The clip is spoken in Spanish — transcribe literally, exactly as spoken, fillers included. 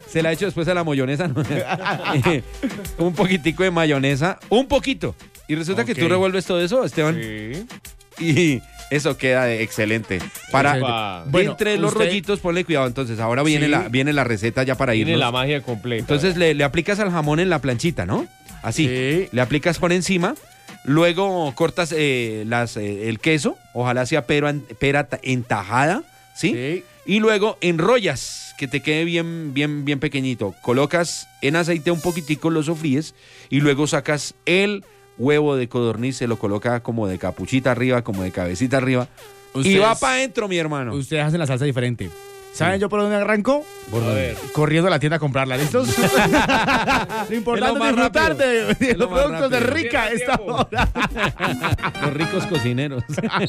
se la echo después a la mayonesa. ¿no? Un poquitico de mayonesa, un poquito. Y resulta okay. que tú revuelves todo eso, Esteban. Sí. Y eso queda excelente. Para Epa. bueno, entre los usted... rollitos, ponle cuidado. Entonces, ahora viene, sí. la, viene la receta ya para irnos. Viene la magia completa. Entonces, le, le aplicas al jamón en la planchita, ¿no? Así. Sí. Le aplicas por encima. Luego cortas eh, las, eh, el queso. Ojalá sea pera, pera entajada, ¿sí? Sí. Y luego enrollas, que te quede bien, bien, bien pequeñito. Colocas en aceite un poquitico, lo sofríes. Y luego sacas el huevo de codorniz, se lo coloca como de capuchita arriba, como de cabecita arriba. Ustedes, y va para adentro, mi hermano. Ustedes hacen la salsa diferente. ¿Saben sí. yo por dónde arranco? Por a ver. Corriendo a la tienda a comprarla. ¿Listos? Lo importante es disfrutar de, de los productos rápido. de Rica esta hora. Los ricos cocineros.